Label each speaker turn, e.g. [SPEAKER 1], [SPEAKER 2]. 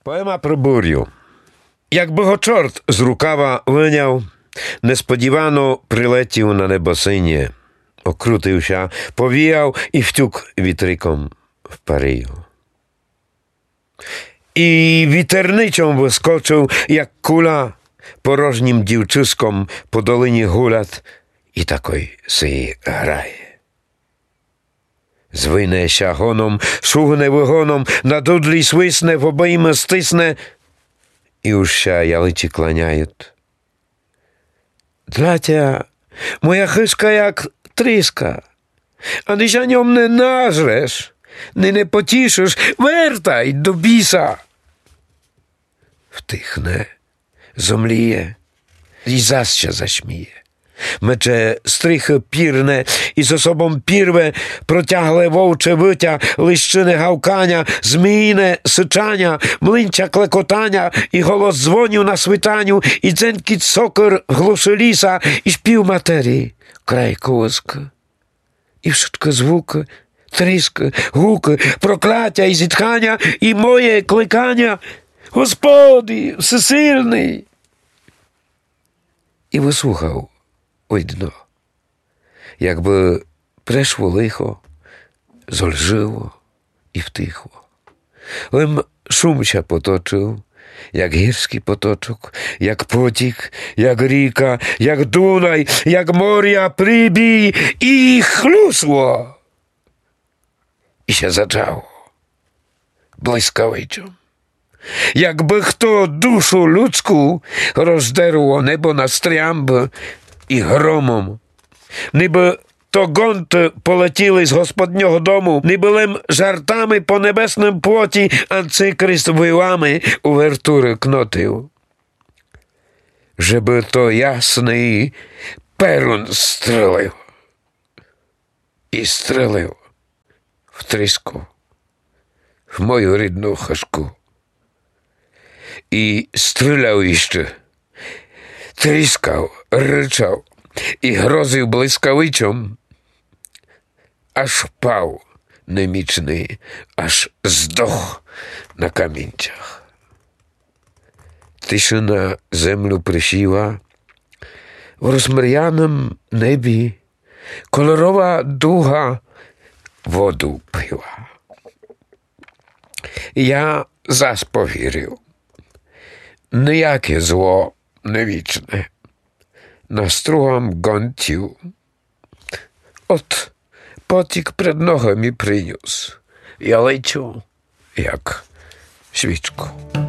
[SPEAKER 1] Poema про бурю. Якби го чорт з рукава виняв, несподівано прилетів на небосині, окрутився, повіяв і втюк вітриком в парию. І вітерничом вискочив, як куля, порожнім дівчиськом по долині гулять, і такой си грає. Звинеся гоном, шугне вигоном, на дудлі свисне, в обойми стисне, і уща яличі кланяють. Дратя, моя хишка як тріска, а ти ж ньом не нажреш, не потішиш, вертай до біса. Втихне, зомліє і заще зашміє. Мече стрихи пірне і з собом пірве, протягле вовче виття, лищине гавкання, зміїне сичання, млинча клекотання, і голос дзвонів на свитанню, і дзенькіт сокир глуши ліса, і шпів матерії, край колиска. І wszystkie звуки, тріски, гуки, прокляття і зітхання, і моє кликання: Господи, всесильний! І вислухав одно, якби прийшло лихо, зольжило і втихло. Лим шумча поточив, як гірський поточок, як потік, як ріка, як Дунай, як моря прибій, і хлюсло. І ще зачало блискавичом. Якби хто душу людську роздерло небо на стрямби і громом, ніби то гонти полетіли з господнього дому, ніби лим жартами по небесним плоті антикрист вилами увертури кнотив. Жеби то ясний перун стрелив. І стрелив в тріску, в мою рідну хашку. І стріляв іще, тріскав, ричав і грозив блискавичом, аж впав немічний, аж здох на камінцях. Тишина землю присіла, в розмріяному небі кольорова дуга воду пила. Я зас повірив, ніяке зло не вічне, на стругам гонтів. От потік пред ногами приніс, я лечу, як свічку.